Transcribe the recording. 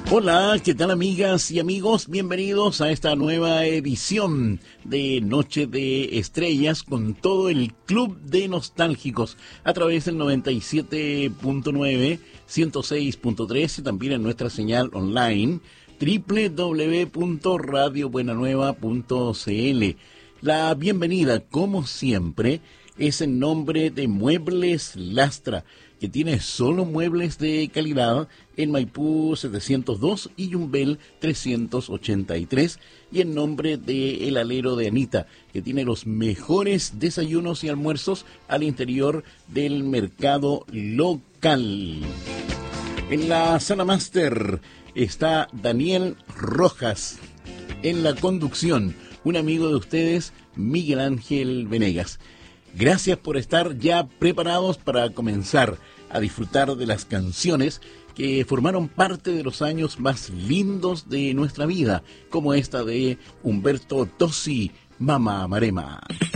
Hola, ¿qué tal amigas y amigos? Bienvenidos a esta nueva edición de Noche de Estrellas con todo el Club de Nostálgicos a través del 97.9, 106.3 y también en nuestra señal online www.radiobuenanueva.cl. La bienvenida, como siempre, es en nombre de Muebles Lastra, que tiene solo muebles de calidad en Maipú 702 y Yumbel 383, y en nombre de El Alero de Anita, que tiene los mejores desayunos y almuerzos al interior del mercado local. En la sala máster está Daniel Rojas. En la conducción, un amigo de ustedes, Miguel Ángel Venegas. Gracias por estar ya preparados para comenzar a disfrutar de las canciones que formaron parte de los años más lindos de nuestra vida, como esta de Humberto Tozzi, Mama Marema.